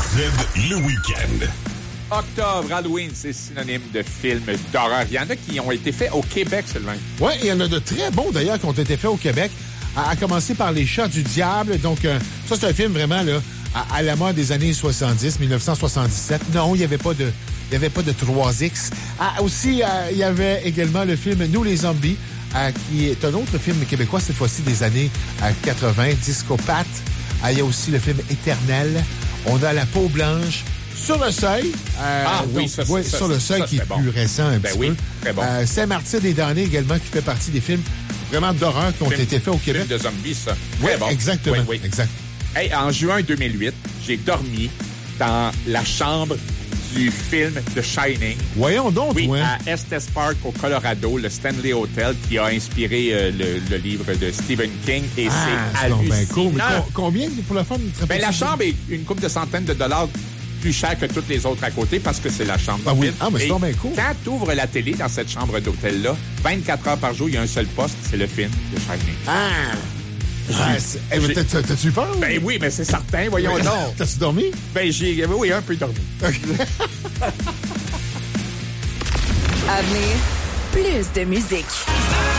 le week-end. Octobre, Halloween, c'est synonyme de films d'horreur. Il y en a qui ont été faits au Québec seulement. Oui, il y en a de très bons, d'ailleurs, qui ont été faits au Québec, à commencer par Les Chats du Diable. Donc, ça, c'est un film vraiment là à la mode des années 70, 1977. Non, il n'y avait pas de 3X. Aussi, il y avait également le film Nous les zombies, qui est un autre film québécois, cette fois-ci des années 80, Discopathe. Il y a aussi le film Éternel. On a La peau blanche. Sur le seuil. Sur le seuil qui est bon. Plus récent un petit peu. Très bon. Saint-Martyr-des-Damnés également, qui fait partie des films vraiment d'horreur qui ont été faits au Québec. Film de zombies, ça. Oui, bon. Exactement. Oui. Exact. Hey, en juin 2008, j'ai dormi dans la chambre du film The Shining. Voyons donc, oui, ouais. À Estes Park, au Colorado, le Stanley Hotel, qui a inspiré le livre de Stephen King. Et c'est hallucinant. Ben cool. Mais combien pour la femme? La chambre est une couple de centaines de dollars plus cher que toutes les autres à côté parce que c'est la chambre d'hôtel. Ah, mais c'est donc bien cool. Quand tu ouvres la télé dans cette chambre d'hôtel-là, 24 heures par jour, il y a un seul poste, c'est le film The Shining. T'as-tu eu peur? Ben oui, mais c'est certain, voyons donc. T'as-tu dormi? Ben oui, un peu dormi. À venir, plus de musique.